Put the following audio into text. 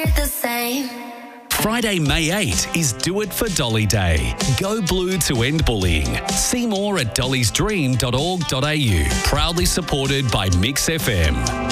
the same. Friday, May 8 is Do It for Dolly Day. Go blue to end bullying. See more at dollysdream.org.au. Proudly supported by Mix FM.